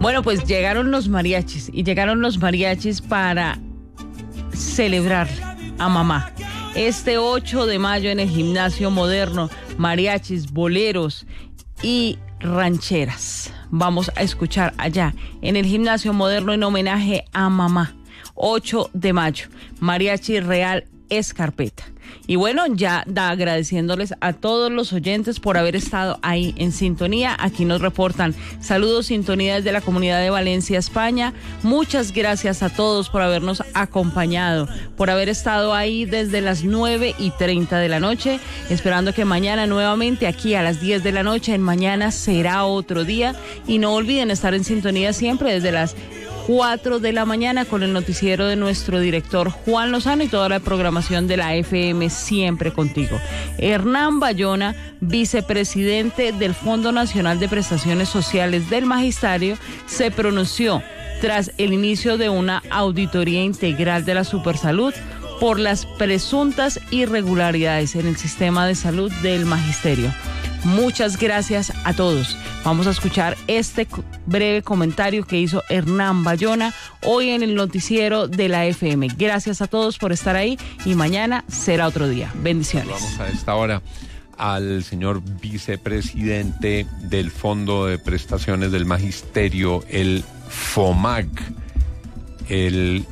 Bueno, pues llegaron los mariachis para celebrarle a mamá. Este 8 de mayo en el Gimnasio Moderno, mariachis, boleros y rancheras. Vamos a escuchar allá en el Gimnasio Moderno en homenaje a mamá. 8 de mayo, Mariachi Real Escarpeta. Y bueno, ya agradeciéndoles a todos los oyentes por haber estado ahí en sintonía. Aquí nos reportan saludos, sintonía desde la Comunidad de Valencia, España. Muchas gracias a todos por habernos acompañado, por haber estado ahí desde las 9:30 de la noche, esperando que mañana nuevamente aquí a las 10 de la noche, en Mañana Será Otro Día. Y no olviden estar en sintonía siempre desde las 4 de la mañana con el noticiero de nuestro director Juan Lozano y toda la programación de la FM Siempre Contigo. Hernán Bayona, vicepresidente del Fondo Nacional de Prestaciones Sociales del Magisterio, se pronunció tras el inicio de una auditoría integral de la Supersalud por las presuntas irregularidades en el sistema de salud del Magisterio. Muchas gracias a todos. Vamos a escuchar este breve comentario que hizo Hernán Bayona hoy en el noticiero de la FM. Gracias a todos por estar ahí y mañana será otro día. Bendiciones. Vamos a esta hora al señor vicepresidente del Fondo de Prestaciones del Magisterio, el FOMAG, el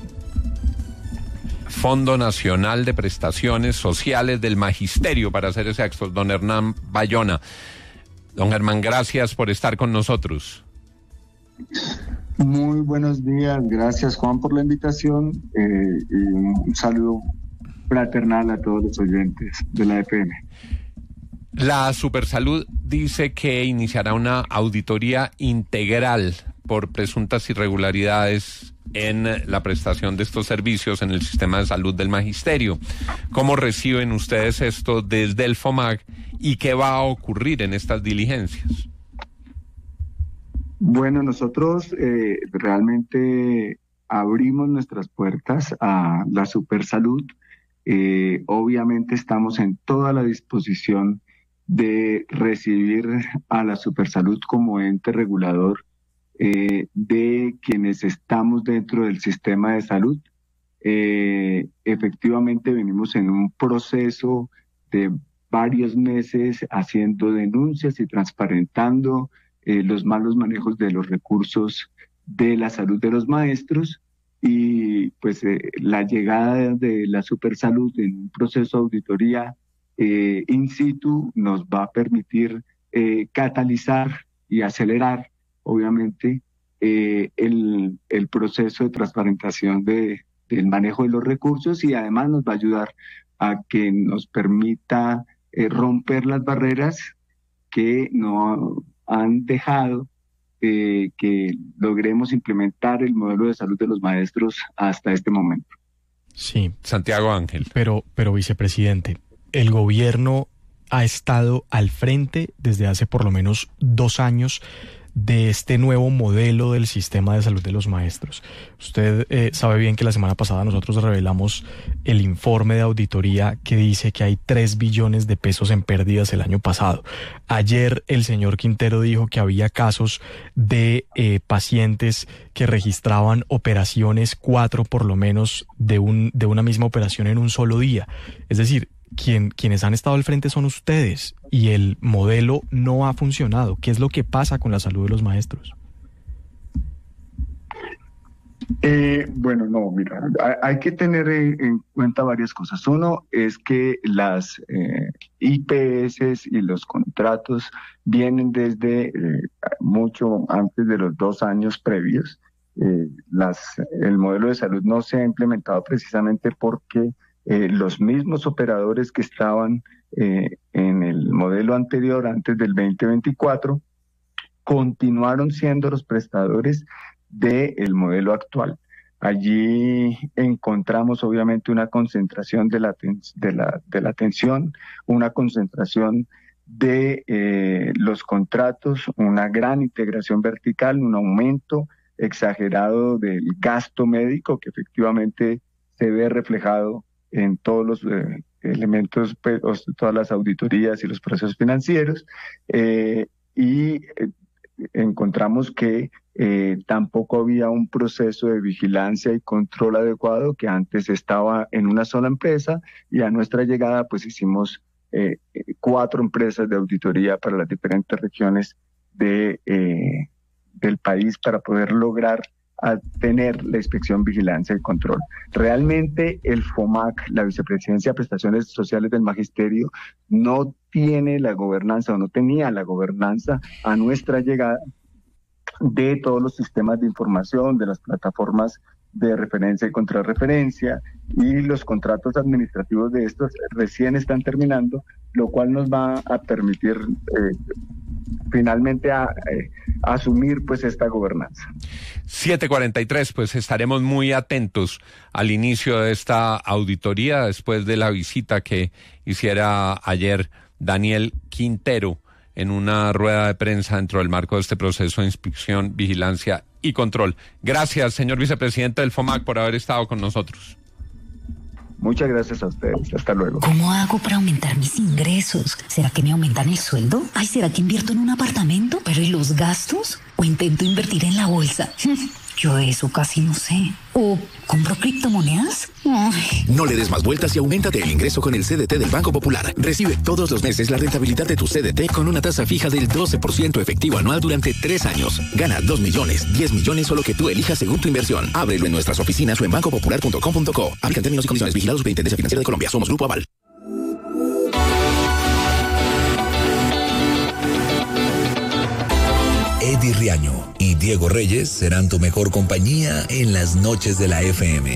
Fondo Nacional de Prestaciones Sociales del Magisterio, para ser exactos, don Hernán Bayona. Don Germán, gracias por estar con nosotros. Muy buenos días, gracias Juan por la invitación y un saludo fraternal a todos los oyentes de la FM. La Supersalud dice que iniciará una auditoría integral por presuntas irregularidades en la prestación de estos servicios en el sistema de salud del Magisterio. ¿Cómo reciben ustedes esto desde el FOMAG y qué va a ocurrir en estas diligencias? Bueno, nosotros realmente abrimos nuestras puertas a la Supersalud. Obviamente estamos en toda la disposición de recibir a la Supersalud como ente regulador de quienes estamos dentro del sistema de salud. Efectivamente venimos en un proceso de varios meses haciendo denuncias y transparentando los malos manejos de los recursos de la salud de los maestros, y pues la llegada de la Supersalud en un proceso de auditoría in situ nos va a permitir catalizar y acelerar obviamente el proceso de transparentación del manejo de los recursos, y además nos va a ayudar a que nos permita romper las barreras que no han dejado que logremos implementar el modelo de salud de los maestros hasta este momento. Sí, Santiago Ángel. Pero vicepresidente, el gobierno ha estado al frente desde hace por lo menos 2 años de este nuevo modelo del sistema de salud de los maestros. Usted sabe bien que la semana pasada nosotros revelamos el informe de auditoría que dice que hay 3 billones de pesos en pérdidas el año pasado. Ayer el señor Quintero dijo que había casos de pacientes que registraban operaciones, 4 por lo menos, de una misma operación en un solo día. Es decir, quienes han estado al frente son ustedes y el modelo no ha funcionado. ¿Qué es lo que pasa con la salud de los maestros? Bueno, no, mira, hay que tener en cuenta varias cosas. Uno es que las IPS y los contratos vienen desde mucho antes de los 2 años previos. El modelo de salud no se ha implementado precisamente porque los mismos operadores que estaban en el modelo anterior, antes del 2024, continuaron siendo los prestadores del modelo actual. Allí encontramos obviamente una concentración de la atención, una concentración de los contratos, una gran integración vertical, un aumento exagerado del gasto médico que efectivamente se ve reflejado en todos los elementos, todas las auditorías y los procesos financieros, y encontramos que tampoco había un proceso de vigilancia y control adecuado, que antes estaba en una sola empresa, y a nuestra llegada pues hicimos 4 empresas de auditoría para las diferentes regiones del país para poder lograr tener la inspección, vigilancia y control. Realmente el FOMAC, la Vicepresidencia de Prestaciones Sociales del Magisterio, no tiene la gobernanza o no tenía la gobernanza a nuestra llegada de todos los sistemas de información, de las plataformas de referencia y contrarreferencia, y los contratos administrativos de estos recién están terminando, lo cual nos va a permitir finalmente asumir pues esta gobernanza. 7:43, pues estaremos muy atentos al inicio de esta auditoría después de la visita que hiciera ayer Daniel Quintero en una rueda de prensa dentro del marco de este proceso de inspección, vigilancia y control. Gracias, señor vicepresidente del FOMAC, por haber estado con nosotros. Muchas gracias a ustedes. Hasta luego. ¿Cómo hago para aumentar mis ingresos? ¿Será que me aumentan el sueldo? Ay, ¿será que invierto en un apartamento? ¿Pero y los gastos? ¿O intento invertir en la bolsa? Yo de eso casi no sé. ¿O compro criptomonedas? Ay. No le des más vueltas y auméntate el ingreso con el CDT del Banco Popular. Recibe todos los meses la rentabilidad de tu CDT con una tasa fija del 12% efectivo anual durante 3 años. Gana 2 millones, 10 millones o lo que tú elijas según tu inversión. Ábrelo en nuestras oficinas o en bancopopular.com.co. Aplican términos y condiciones. Vigilados Superintendencia Financiera de Colombia. Somos Grupo Aval. Eddie Riaño y Diego Reyes serán tu mejor compañía en las noches de la FM.